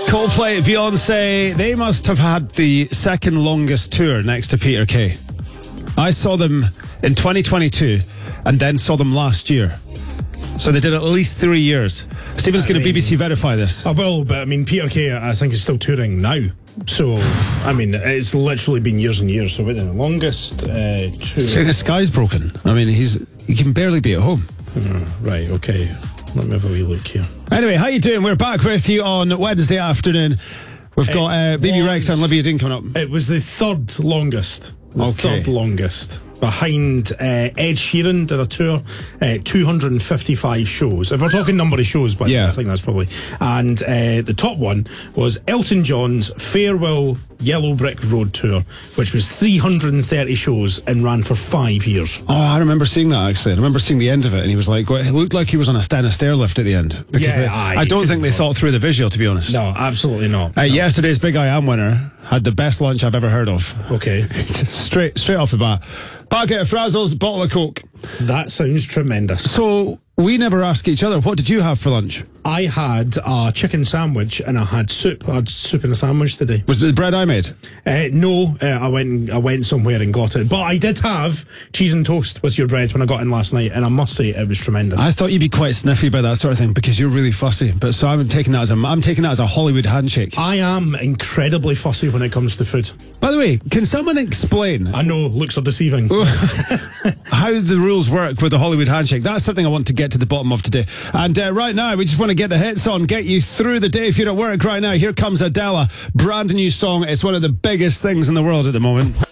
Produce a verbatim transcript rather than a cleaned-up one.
Coldplay, Beyonce, they must have had the second longest tour next to Peter Kay. I saw them in twenty twenty-two and then saw them last year. So they did at least three years. Stephen's going to B B C verify this. I will, but I mean, Peter Kay, I think, is still touring now. So, I mean, it's literally been years and years. So, wait, the longest uh, tour. See, the sky's broken. I mean, he's he can barely be at home. Mm, right, okay. Let me have a wee look here. Anyway, how you doing? We're back with you on Wednesday afternoon. We've got uh, B B Rex and Olivia Dean coming up. It was the third longest. The Okay. third longest. Behind uh, Ed Sheeran did a tour, uh, two hundred fifty-five shows. If we're talking number of shows, but Yeah. I think that's probably. And uh, the top one was Elton John's Farewell Yellow Brick Road Tour, which was three hundred thirty shows and ran for five years. Oh, I remember seeing that, actually. I remember seeing the end of it, and he was like, well, it looked like he was on a Stena stairlift at the end. Because Yeah, they, aye, I don't you think they couldn't thought through the visual, to be honest. No, absolutely not. Uh, No. Yesterday's Big I Am winner had the best lunch I've ever heard of. Okay. straight straight off the bat. Packet of Frazzles, bottle of Coke. That sounds tremendous. So, we never ask each other, what did you have for lunch? I had a chicken sandwich and I had soup. I had soup in a sandwich today. Was it the bread I made? Uh, no, uh, I went. I went somewhere and got it. But I did have cheese and toast with your bread when I got in last night, and I must say it was tremendous. I thought you'd be quite sniffy about that sort of thing because you're really fussy. But so I'm taking that as a I'm taking that as a Hollywood handshake. I am incredibly fussy when it comes to food. By the way, can someone explain I know looks are deceiving. how the rules work with the Hollywood handshake? That's something I want to get to the bottom of today. And uh, right now, we just want to get the hits on, get you through the day. If you're at work right now, here comes Adele, brand new song. It's one of the biggest things in the world at the moment.